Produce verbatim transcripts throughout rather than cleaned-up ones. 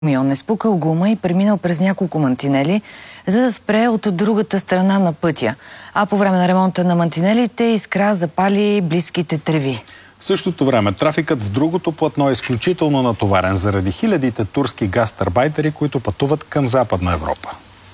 Камион е спукал гума и преминал през няколко мантинели, за да спре от другата страна на пътя. А по време на ремонта на мантинелите искра запали близките треви. В същото време трафикът в другото платно е изключително натоварен заради хилядите турски гастарбайтери, които пътуват към Западна Европа.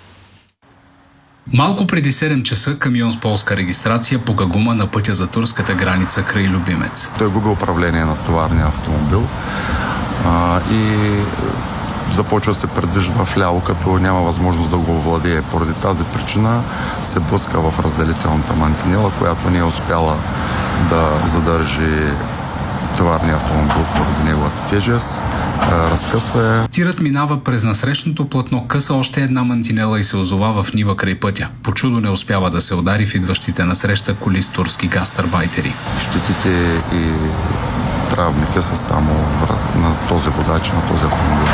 Малко преди седем часа камион с полска регистрация пука гума на пътя за турската граница край Любимец. Той губи управление на товарния автомобил а, и започва да се предвижда в ляво, като няма възможност да го овладее. Поради тази причина се блъска в разделителната мантинела, която не е успяла да задържи товарния автомобил поради неговата тежест. Разкъсва я. Тирът минава през насрещното платно, къса още една мантинела и се озова в нива край пътя. По чудо не успява да се удари в идващите насреща коли с турски гастарбайтери. Щетите и травмите са само на този водач, на този автомобил.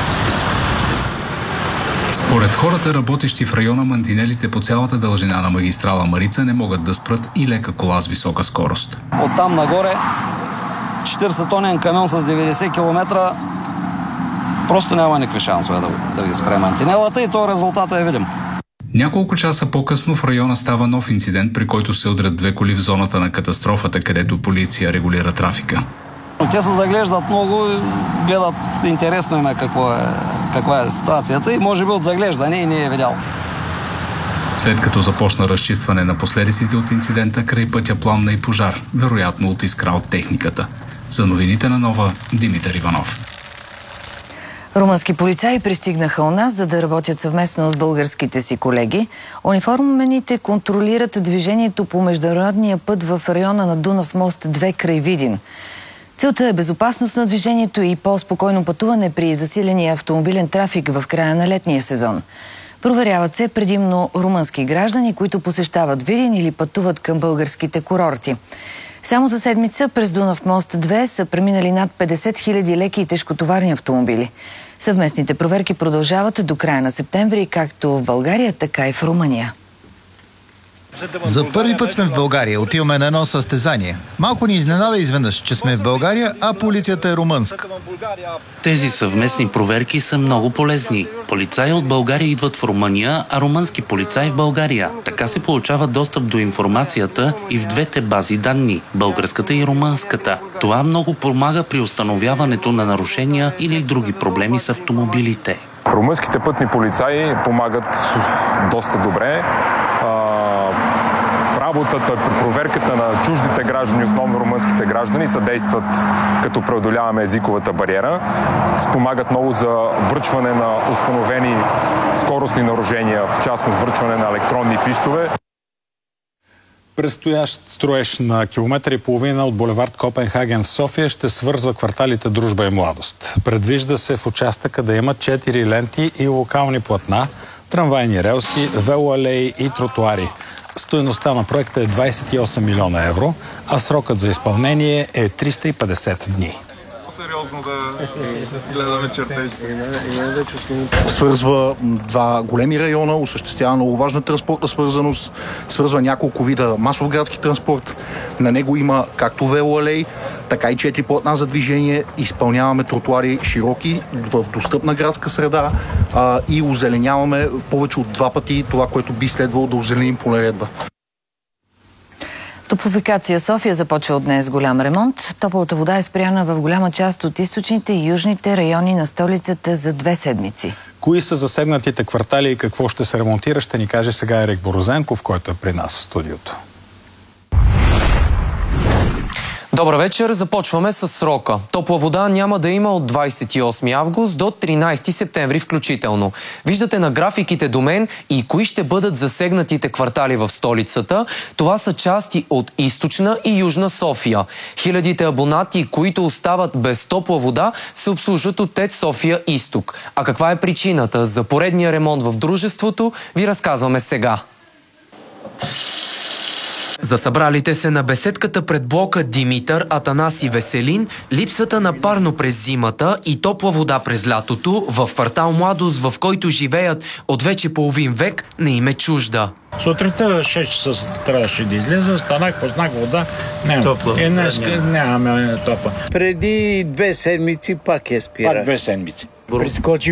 Според хората, работещи в района, мантинелите по цялата дължина на магистрала Марица не могат да спрат и лека кола с висока скорост. Оттам нагоре четиридесет тонен камион с деветдесет километра просто няма никакви шансове да, да ги спре мантинелата и то резултата е видим. Няколко часа по-късно в района става нов инцидент, при който се удрят две коли в зоната на катастрофата, където полиция регулира трафика. Те се заглеждат много, гледат интересно им е какво е, каква е ситуацията и може би от заглеждане и не е видял. След като започна разчистване на последиците от инцидента, край пътя пламна и пожар, вероятно от искра от техниката. За новините на Нова, Димитър Иванов. Румънски полицаи пристигнаха у нас, за да работят съвместно с българските си колеги. Униформените контролират движението по международния път в района на Дунав мост две край Видин. Целта е безопасност на движението и по-спокойно пътуване при засиления автомобилен трафик в края на летния сезон. Проверяват се предимно румънски граждани, които посещават Видин или пътуват към българските курорти. Само за седмица през Дунав мост две са преминали над петдесет хиляди леки и тежкотоварни автомобили. Съвместните проверки продължават до края на септември, както в България, така и в Румъния. За първи път сме в България. Отиваме на едно състезание. Малко ни изненада изведнъж, че сме в България, а полицията е румънска. Тези съвместни проверки са много полезни. Полицаи от България идват в Румъния, а румънски полицаи в България. Така се получава достъп до информацията и в двете бази данни – българската и румънската. Това много помага при установяването на нарушения или други проблеми с автомобилите. Румънските пътни полицаи помагат доста добре. В работата, при проверката на чуждите граждани, основно румънските граждани, съдействат като преодоляваме езиковата бариера. Спомагат много за връчване на установени скоростни нарушения, в частност връчване на електронни фищове. Предстоящ строеж на километър и половина от булевард Копенхаген в София ще свързва кварталите Дружба и Младост. Предвижда се в участъка да има четири ленти и локални платна, трамвайни релси, велоалеи и тротуари. Стойността на проекта е двадесет и осем милиона евро, а срокът за изпълнение е триста и петдесет дни. Сериозно да гледаме чертежите. Свързва два големи района, осъществява много важна транспортна свързаност, свързва няколко вида масов градски транспорт. На него има както велоалей, така и четири платна за движение. Изпълняваме тротуари широки в достъпна градска среда а, и озеленяваме повече от два пъти това, което би следвало да озеленим по наредба. Топлофикация София започва от днес голям ремонт. Топлата вода е спряна в голяма част от източните и южните райони на столицата за две седмици. Кои са засегнатите квартали и какво ще се ремонтира, ще ни каже сега Ерик Борозенков, който е при нас в студиото. Добър вечер, започваме с срока. Топла вода няма да има от двадесет и осми август до тринадесети септември включително. Виждате на графиките до мен и кои ще бъдат засегнатите квартали в столицата. Това са части от източна и южна София. Хилядите абонати, които остават без топла вода, се обслужват от ТЕЦ София Изток. А каква е причината за поредния ремонт в дружеството, ви разказваме сега. За събралите се на беседката пред блока Димитър, Атанас и Веселин, липсата на парно през зимата и топла вода през лятото в квартал Младост, в който живеят от вече половин век, не им е чужда. Сутринта шест часа трябваше да излеза, станах, познах вода, няма. Топла. И днес нямаме топла. Преди две седмици пак е спира. Пак две седмици. Прескочи